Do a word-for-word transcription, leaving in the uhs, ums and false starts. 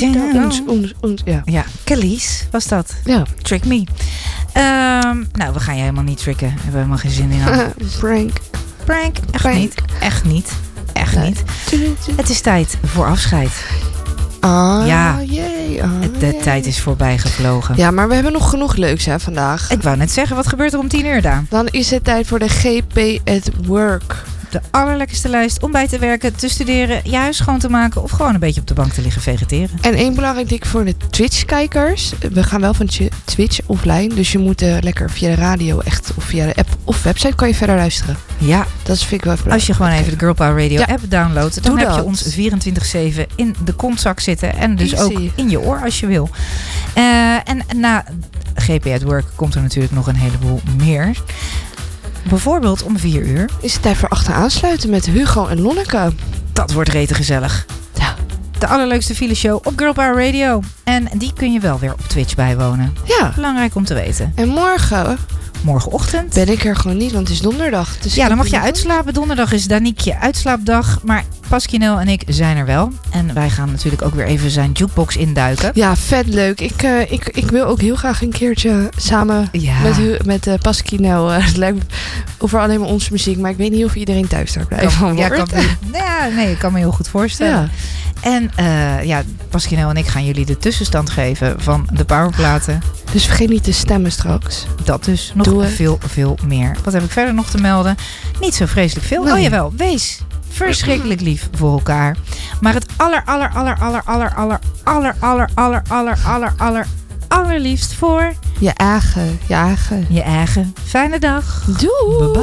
Ons, ons, ons, ja. Ja, Khalees was dat. Ja. Trick me. Um, nou, we gaan je helemaal niet tricken. We hebben helemaal geen zin in. Prank. Prank. Echt Prank. niet. Echt niet. Echt Nee. niet. Het is tijd voor afscheid. Ah, Ja. jee. Ah, Het- De jee. tijd is voorbij gevlogen. Ja, maar we hebben nog genoeg leuks hè, vandaag. Ik wou net zeggen, wat gebeurt er om tien uur, Daan? Dan is het tijd voor de G P at Work. De allerlekkerste lijst om bij te werken, te studeren, je huis schoon te maken of gewoon een beetje op de bank te liggen vegeteren. En één belangrijk ding voor de Twitch-kijkers. We gaan wel van Twi- Twitch offline. Dus je moet uh, lekker via de radio echt of via de app of website kan je verder luisteren. Ja, Dat vind ik wel even als je gewoon even de Girl Power Radio Ja. app downloadt, dan Doe heb je dat. ons vierentwintig zeven in de kontzak zitten en dus Easy. ook in je oor als je wil. Uh, en na G P at Work komt er natuurlijk nog een heleboel meer. Bijvoorbeeld om vier uur. Is het tijd voor achteraan sluiten met Hugo en Lonneke. Dat wordt rete gezellig. Ja. De allerleukste fileshow op Girl Power Radio. En die kun je wel weer op Twitch bijwonen. Ja. Belangrijk om te weten. En morgen Morgenochtend. ben ik er gewoon niet, want het is donderdag. Dus Ja, dan mag je ik- uitslapen. Donderdag is Daniekje uitslaapdag. Maar Pasquinel en ik zijn er wel. En wij gaan natuurlijk ook weer even zijn jukebox induiken. Ja, vet leuk. Ik, uh, ik, ik wil ook heel graag een keertje samen Ja. met, Hu- met uh, Pasquinel. Uh, het lijkt me over alleen maar onze muziek. Maar ik weet niet of iedereen thuis daar blijft van ja, wordt. kan, ja, nee, ik kan me heel goed voorstellen. Ja. En uh, ja, Pasquinel en ik gaan jullie de tussenstand geven van de powerplaten. Dus vergeet niet te stemmen straks. Dat dus. Nog Doe het. veel, veel meer. Wat heb ik verder nog te melden? Niet zo vreselijk veel. Nee. Oh jawel, wees verschrikkelijk lief voor elkaar. Maar het aller, aller, aller, aller, aller, aller, aller, aller, aller, aller, aller, aller, allerliefst voor Je eigen, je eigen. je eigen fijne dag. Doei! Bye-bye.